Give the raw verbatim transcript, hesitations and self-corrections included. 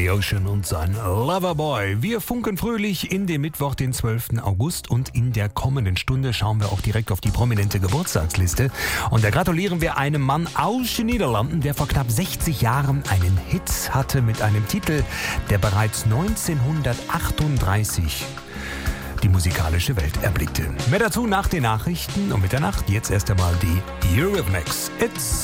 The Ocean und sein Loverboy. Wir funken fröhlich in den Mittwoch, den zwölften August, und in der kommenden Stunde schauen wir auch direkt auf die prominente Geburtstagsliste. Und da gratulieren wir einem Mann aus den Niederlanden, der vor knapp sechzig Jahren einen Hit hatte mit einem Titel, der bereits neunzehnhundertachtunddreißig die musikalische Welt erblickte. Mehr dazu nach den Nachrichten und Mitternacht. Jetzt erst einmal die Eurythmics. It's